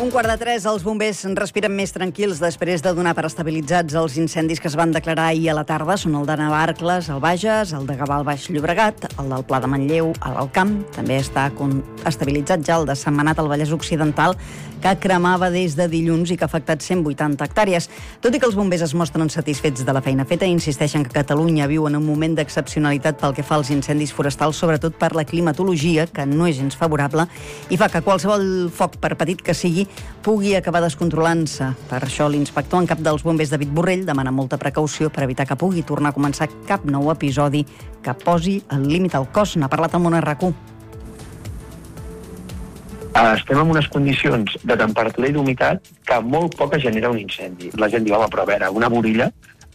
2:45, els bombers respiren més tranquils després de donar per estabilitzats els incendis que es van declarar ahir a la tarda. Són el de Navarcles, el Bages, el de Gavà al Baix Llobregat, el del Pla de Manlleu a l'Alt Camp. També està estabilitzat ja el de Sentmenat al Vallès Occidental, que cremava des de dilluns i que ha afectat 180 hectàrees. Tot i que els bombers es mostren satisfets de la feina feta i insisteixen que Catalunya viu en un moment d'excepcionalitat pel que fa als incendis forestals, sobretot per la climatologia, que no és gens favorable, i fa que qualsevol foc, per petit que sigui, pugui acabar descontrolant-se. Per això l'inspector en cap dels bombers, David Borrell, demana molta precaució per evitar que pugui tornar a començar cap nou episodi que posi al límit al cos. N'ha parlat el Món RQ. Estem en unes condicions de temperatura i d'humitat que molt poc genera un incendi. La gent diu, home, però a veure, amb una borilla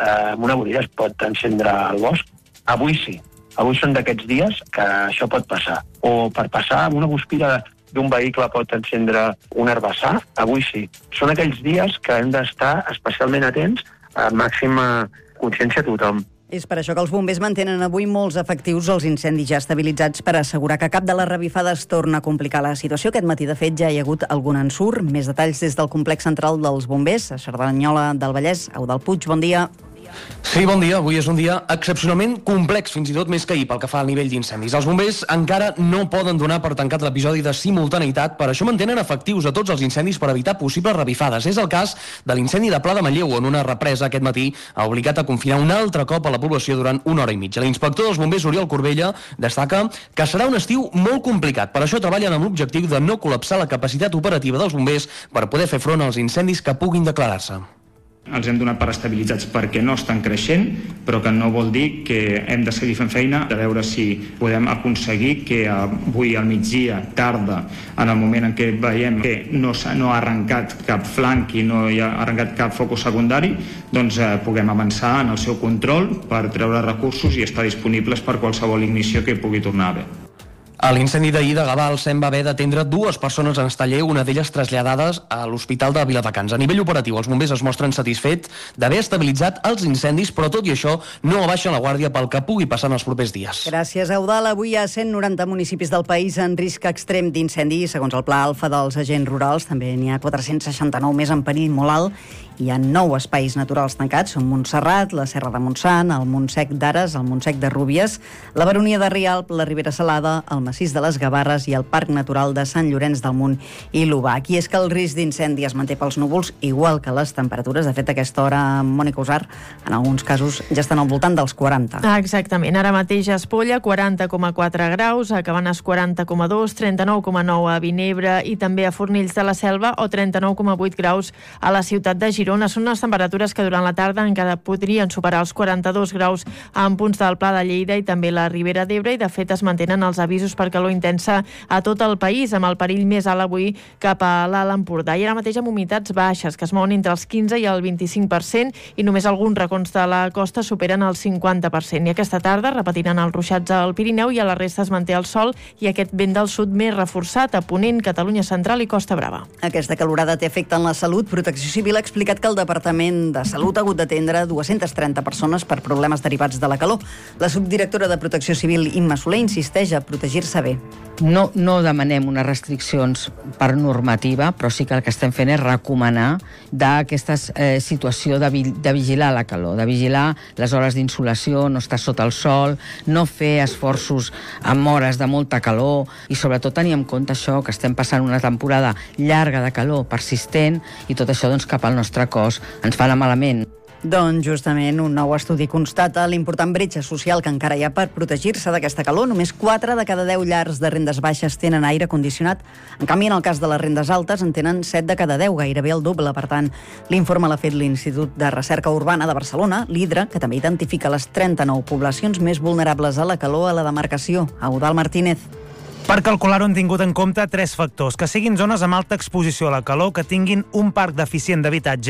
es pot encendre al bosc? Avui sí. Avui són d'aquests dies que això pot passar. O per passar amb una guspira d'un vehicle pot encendre un herbassar? Avui sí. Són aquells dies que hem d'estar especialment atents a màxima consciència a tothom. És per això que els bombers mantenen avui molts efectius als incendis ja estabilitzats per assegurar que cap de les revifades torna a complicar la situació. Aquest matí, de fet, ja hi ha hagut algun ensurt. Més detalls des del complex central dels bombers, a Cerdanyola del Vallès. Eudald Puig, bon dia. Sí, bon dia. Avui és un dia excepcionalment complex, fins i tot més que ahir pel que fa al nivell d'incendis. Els bombers encara no poden donar per tancat l'episodi de simultaneïtat, per això mantenen efectius a tots els incendis per evitar possibles revifades. És el cas de l'incendi de Pla de Manlleu, on una represa aquest matí ha obligat a confinar un altre cop a la població durant 1 hora i mitja. L'inspector dels bombers, Oriol Corbella, destaca que serà un estiu molt complicat. Per això treballen amb l'objectiu de no col·lapsar la capacitat operativa dels bombers per poder fer front als incendis que puguin declarar-se. Els hem donat per estabilitzats perquè no estan creixent, però que no vol dir que hem de seguir fent feina, de veure si podem aconseguir que avui al migdia, tarda, en el moment en què veiem que no ha arrencat cap flanc i no hi ha arrencat cap focus secundari, doncs puguem avançar en el seu control per treure recursos i estar disponibles per qualsevol ignició que pugui tornar a haver. A l'incendi d'ahir de Gavà, el SEM va haver d'atendre 2 persones en estar lleu, una d'elles traslladades a l'Hospital de Viladecans. A nivell operatiu, els bombers es mostren satisfets d'haver estabilitzat els incendis, però tot i això no abaixen la guàrdia pel que pugui passar en els propers dies. Gràcies, Eudald. Avui hi ha 190 municipis del país en risc extrem d'incendi. Segons el Pla Alfa dels agents rurals, també n'hi ha 469 més en perill molt alt. Hi ha 9 espais naturals tancats, són Montserrat, la Serra de Montsant, el Montsec d'Ares, el Montsec de Rúbies, la Baronia de Rialp, la Ribera Salada, el Massís de les Gavarres i el Parc Natural de Sant Llorenç del Munt i l'Ubac. I és que el risc d'incendi es manté pels núvols, igual que les temperatures. De fet, a aquesta hora, Mònica Usar, en alguns casos ja estan al voltant dels 40. Exactament. Ara mateix a Espolla, 40,4 graus, a Cabanes 40,2, 39,9 a Vinebre i també a Fornells de la Selva o 39,8 graus a la ciutat de Girona. Són unes temperatures que durant la tarda encara podrien superar els 42 graus en punts del Pla de Lleida i també la Ribera d'Ebre, i de fet es mantenen els avisos per calor intensa a tot el país, amb el perill més alt avui cap a l'Alt Empordà. I ara mateix amb humitats baixes, que es mouen entre els 15 i el 25%, i només alguns racons de la costa superen el 50%. I aquesta tarda repetiran els ruixats al Pirineu i a la resta es manté el sol i aquest vent del sud més reforçat a Ponent, Catalunya Central i Costa Brava. Aquesta calorada té efecte en la salut. Protecció Civil ha explicat que el Departament de Salut ha hagut d'atendre 230 persones per problemes derivats de la calor. La subdirectora de Protecció Civil, Imma Soler, insisteix a protegir-se bé. No demanem unes restriccions per normativa, però sí que el que estem fent és recomanar d'aquesta situació de vigilar la calor, de vigilar les hores d'insolació, no estar sota el sol, no fer esforços amb hores de molta calor i sobretot tenir en compte això, que estem passant una temporada llarga de calor, persistent, i tot això doncs, cap al nostre cos ens fa anar malament. Doncs justament un nou estudi constata l'important bretxa social que encara hi ha per protegir-se d'aquesta calor. Només 4 de cada 10 llars de rendes baixes tenen aire condicionat. En canvi, en el cas de les rendes altes, en tenen 7 de cada 10, gairebé el doble. Per tant, l'informe l'ha fet l'Institut de Recerca Urbana de Barcelona, l'IDRA, que també identifica les 39 poblacions més vulnerables a la calor a la demarcació. Eudald Martínez. Per calcular-ho han tingut en compte 3 factors: que siguin zones amb alta exposició a la calor, que tinguin un parc deficient d'habitatge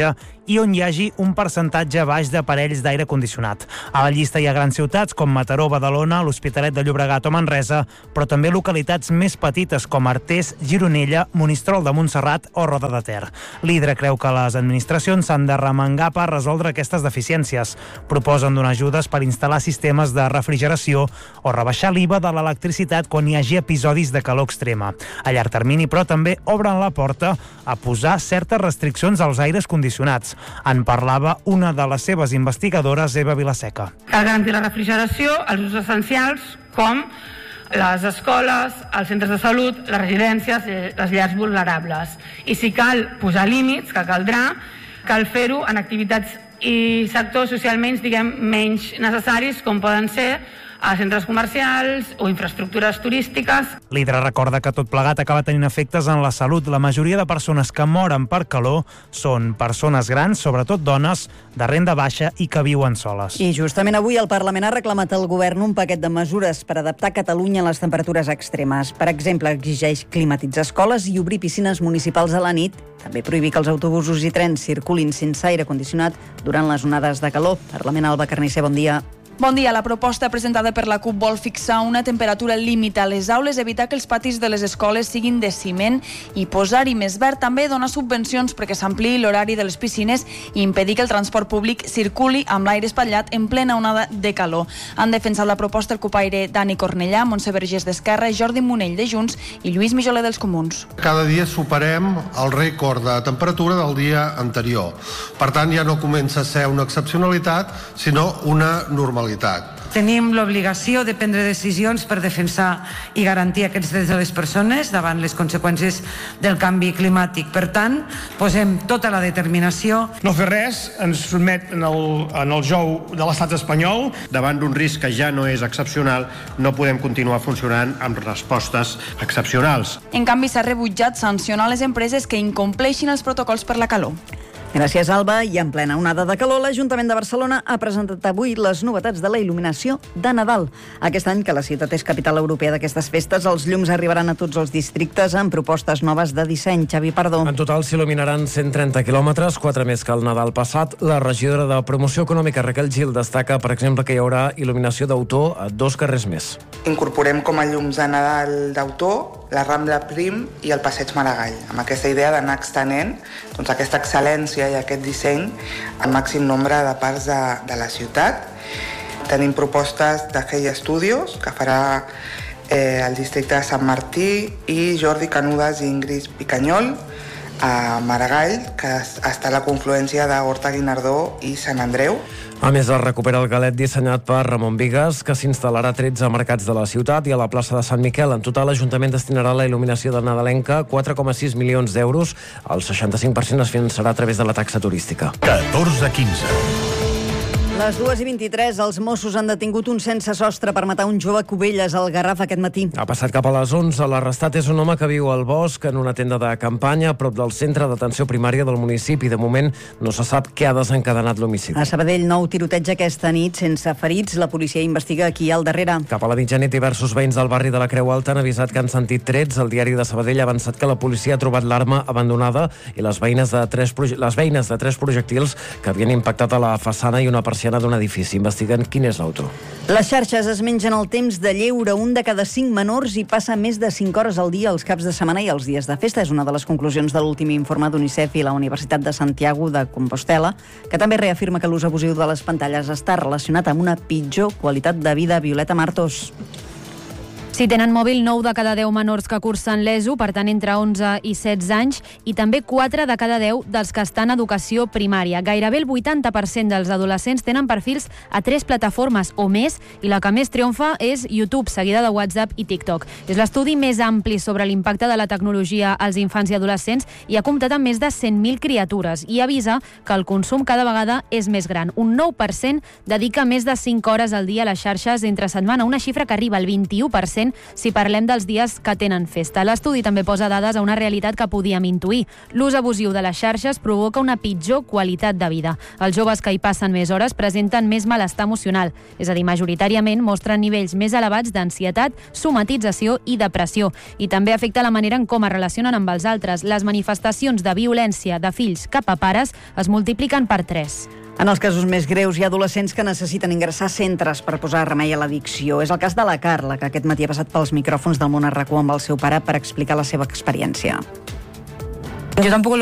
i on hi hagi un percentatge baix d'aparells d'aire condicionat. A la llista hi ha grans ciutats com Mataró, Badalona, l'Hospitalet de Llobregat o Manresa, però també localitats més petites com Artés, Gironella, Monistrol de Montserrat o Roda de Ter. L'Hidra creu que les administracions s'han de remengar per resoldre aquestes deficiències. Proposen donar ajudes per instal·lar sistemes de refrigeració o rebaixar l'IVA de l'electricitat quan hi hagi episodis de calor extrema. A llarg termini, però, també obren la porta a posar certes restriccions als aires condicionats. En parlava una de les seves investigadores, Eva Vilaseca. Cal garantir la refrigeració als usos essencials com les escoles, els centres de salut, les residències i les llars vulnerables. I si cal posar límits, que caldrà, cal fer-ho en activitats i sectors socialment, menys necessaris, com poden ser a centres comercials o infraestructures turístiques. L'Hidra recorda que tot plegat acaba tenint efectes en la salut. La majoria de persones que moren per calor són persones grans, sobretot dones, de renda baixa i que viuen soles. I justament avui el Parlament ha reclamat al govern un paquet de mesures per adaptar Catalunya a les temperatures extremes. Per exemple, exigeix climatitzar escoles i obrir piscines municipals a la nit. També prohibir que els autobusos i trens circulin sense aire condicionat durant les onades de calor. Parlament, Alba Carnicer, bon dia. Bon dia. La proposta presentada per la CUP vol fixar una temperatura límit a les aules, evitar que els patis de les escoles siguin de ciment i posar-hi més verd. També donar subvencions perquè s'ampliï l'horari de les piscines i impedir que el transport públic circuli amb l'aire espatllat en plena onada de calor. Han defensat la proposta el cupaire Dani Cornellà, Montse Vergés d'Esquerra, Jordi Monell de Junts i Lluís Mijoler dels Comuns. Cada dia superem el rècord de temperatura del dia anterior. Per tant, ja no comença a ser una excepcionalitat, sinó una normalitat. Tenim l'obligació de prendre decisions per defensar i garantir aquests drets de les persones davant les conseqüències del canvi climàtic. Per tant, posem tota la determinació. No fer res ens sotmet en el jou de l'estat espanyol. Davant d'un risc que ja no és excepcional, no podem continuar funcionant amb respostes excepcionals. En canvi, s'ha rebutjat sancionar les empreses que incompleixin els protocols per la calor. Gràcies, Alba. I en plena onada de calor, l'Ajuntament de Barcelona ha presentat avui les novetats de la il·luminació de Nadal. Aquest any, que la ciutat és capital europea d'aquestes festes, els llums arribaran a tots els districtes amb propostes noves de disseny. Xavi Pardó. En total s'il·luminaran 130 quilòmetres, 4 més que el Nadal passat. La regidora de Promoció Econòmica, Raquel Gil, destaca, per exemple, que hi haurà il·luminació d'autor a 2 carrers més. Incorporem com a llums de Nadal d'autor la Rambla Prim i el Passeig Maragall, amb aquesta idea d'anar extenent aquesta excel·lència i aquest disseny al màxim nombre de parts de la ciutat. Tenim propostes de Hey Studios, que farà el districte de Sant Martí, i Jordi Canudes i Ingrid Picanyol a Maragall, que està a la confluència d'Horta Guinardó i Sant Andreu. A més, es recupera el galet dissenyat per Ramon Vigues, que s'instal·larà a 13 mercats de la ciutat i a la plaça de Sant Miquel. En total, l'Ajuntament destinarà a la il·luminació de nadalenca 4,6 milions d'euros. El 65% es finançarà a través de la taxa turística. 14:15. Les 2:23, els Mossos han detingut un sense sostre per matar un jove a Cubelles, al Garraf, aquest matí. Ha passat cap a les 11. L'arrestat és un home que viu al bosc en una tenda de campanya a prop del centre d'atenció primària del municipi. De moment no se sap què ha desencadenat l'homicidi. A Sabadell, nou tiroteig aquesta nit sense ferits. La policia investiga qui hi ha al darrere. Cap a la mitjanit, diversos veïns del barri de la Creu Alta han avisat que han sentit trets. El diari de Sabadell ha avançat que la policia ha trobat l'arma abandonada i les veïnes de 3 projectils que havien impactat a la façana i una persiana d'un edifici. Investiguen quin és l'autor. Les xarxes es mengen el temps de lleure. Un de cada 5 menors hi passa més de 5 hores al dia els caps de setmana i els dies de festa. És una de les conclusions de l'últim informe d'UNICEF i la Universitat de Santiago de Compostela, que també reafirma que l'ús abusiu de les pantalles està relacionat amb una pitjor qualitat de vida. Violeta Martos. Si tenen mòbil, 9 de cada 10 menors que cursen l'ESO, per tant entre 11 i 16 anys, i també 4 de cada 10 dels que estan a educació primària. Gairebé el 80% dels adolescents tenen perfils a 3 plataformes o més, i la que més triomfa és YouTube, seguida de WhatsApp i TikTok. És l'estudi més ampli sobre l'impacte de la tecnologia als infants i adolescents i ha comptat amb més de 100.000 criatures i avisa que el consum cada vegada és més gran. Un 9% dedica més de 5 hores al dia a les xarxes entre setmana, una xifra que arriba al 21% especialment si parlem dels dies que tenen festa. L'estudi també posa dades a una realitat que podíem intuir. L'ús abusiu de les xarxes provoca una pitjor qualitat de vida. Els joves que hi passen més hores presenten més malestar emocional, és a dir, majoritàriament mostren nivells més elevats d'ansietat, somatització i depressió, i també afecta la manera en com es relacionen amb els altres. Les manifestacions de violència de fills cap a pares es multipliquen per 3. En els casos més greus hi ha adolescents que necessiten ingressar a centres per posar remei a l'addicció. És el cas de la Carla, que aquest matí ha passat pels micròfons del Món a RAC1 amb el seu pare per explicar la seva experiència. Yo tampoco lo